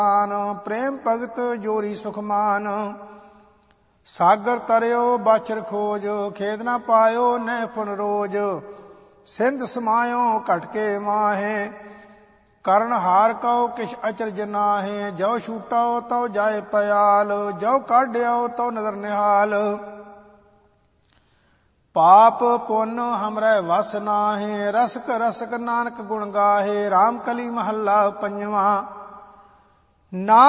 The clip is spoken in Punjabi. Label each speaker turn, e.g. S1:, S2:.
S1: ਪ੍ਰੇਮ ਭਗਤ ਜੋਰੀ ਸੁਖਮਾਨ। ਸਾਗਰ ਤਰਿਓ ਬਾਛਰ ਖੋਜ, ਖੇਦ ਨਾ ਪਾਇਓ ਨੈ ਫੁਨ ਰੋਜ। ਸਿੰਧ ਸਮਾਇਓ ਘਟ ਕੇ ਮਾਹੇ, ਕਰਨ ਹਾਰ ਕਉ ਕਿਛ ਅਚਰਜ ਨਾਹੇ। ਜੋ ਛੂਟਾਓ ਤਉ ਜਾਏ ਪयाल, ਜੋ ਕਾਢਿਓ ਤਉ ਨਦਰ ਨਿਹਾਲ। ਪਾਪ ਪੁੰਨ ਹਮਰੇ ਵਸ ਨਾਹੇ, ਰਸਕ ਰਸਕ ਨਾਨਕ ਗੁਣ ਗਾਹੇ। ਰਾਮ ਕਲੀ ਮਹੱਲਾ ਪੰਜਵਾ।